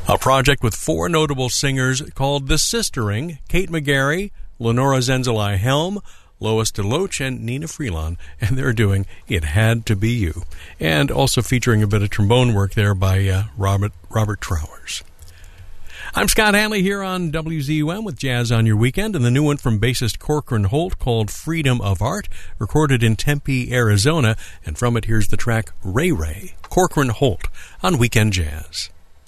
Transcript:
A project with four notable singers called The Sistering: Kate McGarry, Lenora Zenzeli Helm, Lois DeLoach, and Nina Freelon, and they're doing It Had to Be You, and also featuring a bit of trombone work there by Robert Trowers. I'm Scott Hanley here on WZUM with Jazz on Your Weekend, and the new one from bassist Corcoran Holt called Freedom of Art, recorded in Tempe, Arizona, and from it here's the track Ray Ray, Corcoran Holt on Weekend Jazz.